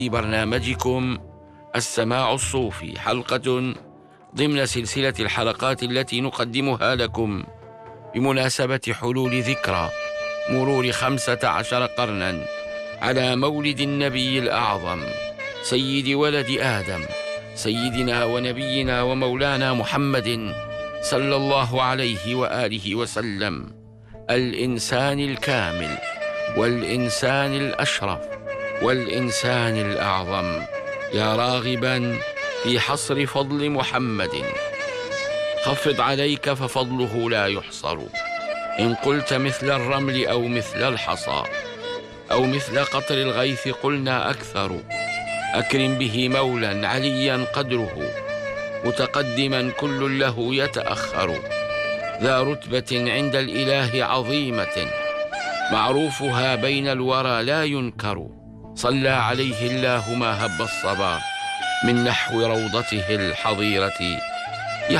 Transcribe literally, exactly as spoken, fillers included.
في برنامجكم السماع الصوفي، حلقة ضمن سلسلة الحلقات التي نقدمها لكم بمناسبة حلول ذكرى مرور خمسة عشر قرنا على مولد النبي الأعظم سيد ولد آدم، سيدنا ونبينا ومولانا محمد صلى الله عليه وآله وسلم، الإنسان الكامل والإنسان الأشرف والإنسان الأعظم. يا راغبا في حصر فضل محمد، خفض عليك ففضله لا يحصر. إن قلت مثل الرمل أو مثل الحصى أو مثل قطر الغيث قلنا أكثر. أكرم به مولا عليا قدره، متقدما كل له يتأخر. ذا رتبة عند الإله عظيمة، معروفها بين الورى لا ينكر. صلى عليه الله ما هب الصبا من نحو روضته الحظيرة